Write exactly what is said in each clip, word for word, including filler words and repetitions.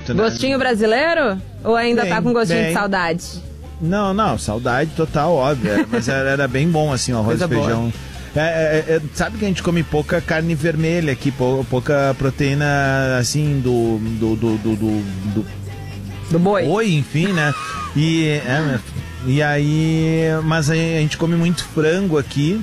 muito, né? Gostinho brasileiro? Ou ainda Bem, tá com gostinho bem. de saudade? Não, não, saudade total, óbvio. Era, mas era, era bem bom, assim, o arroz Coisa e feijão. É, é, é, sabe que a gente come pouca carne vermelha aqui, pou, pouca proteína, assim, do... do, do, do, do, do Do boi. Oi, enfim, né? E, é, e aí... Mas a gente come muito frango aqui.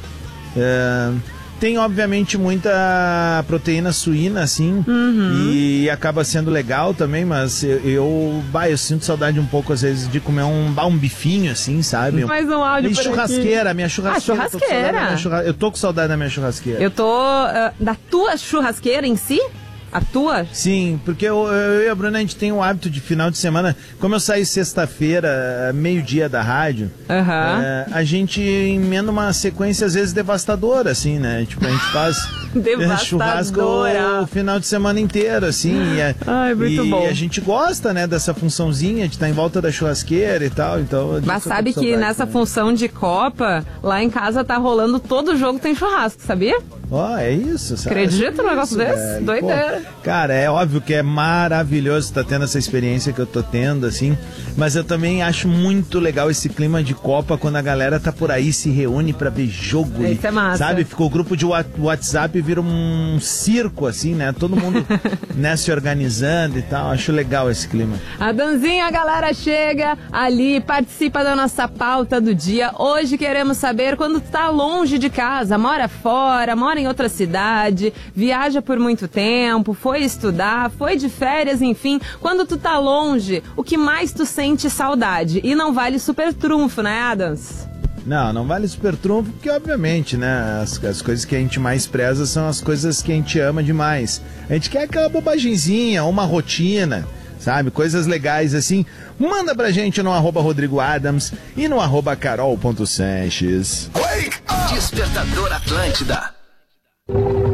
É, tem, obviamente, muita proteína suína, assim. Uhum. E acaba sendo legal também, mas eu... Eu, bah, eu sinto saudade um pouco, às vezes, de comer um, bah, um bifinho, assim, sabe? Mais um áudio E por churrasqueira, aqui. minha churrasqueira. Ah, churrasqueira. Eu tô, com saudade da minha churra... eu tô com saudade da minha churrasqueira. Eu tô... Uh, da tua churrasqueira em si? A tua? Sim, porque eu, eu e a Bruna, a gente tem o hábito de final de semana, como eu saio sexta-feira, meio-dia da rádio, uhum. é, a gente emenda uma sequência, às vezes, devastadora, assim, né? Tipo, a gente faz churrasco o final de semana inteiro, assim. E, é, Ai, muito e bom. a gente gosta, né, dessa funçãozinha de estar em volta da churrasqueira e tal, então... Mas sabe que saudade, nessa né? função de Copa, lá em casa tá rolando todo jogo tem churrasco, sabia? Ó, oh, é isso, sabe? Acredita num negócio desse? Velho. Doideira. Pô, cara, é óbvio que é maravilhoso estar tendo essa experiência que eu tô tendo, assim, mas eu também acho muito legal esse clima de Copa quando a galera tá por aí, se reúne pra ver jogo. Isso e, é massa. Sabe, ficou o grupo de WhatsApp e vira um circo, assim, né? Todo mundo né, se organizando e tal, acho legal esse clima. A Danzinha, a galera chega ali, participa da nossa pauta do dia. Hoje queremos saber quando tu tá longe de casa, mora fora, mora em outra cidade, viaja por muito tempo, foi estudar, foi de férias, enfim. Quando tu tá longe, o que mais tu sente saudade? E não vale super trunfo, né, Adams? Não, não vale super trunfo, porque obviamente, né, as, as coisas que a gente mais preza são as coisas que a gente ama demais. A gente quer aquela bobagenzinha, uma rotina, sabe, coisas legais assim. Manda pra gente no arroba Rodrigo Adams e no arroba Carol ponto Sanches. Despertador Atlântida.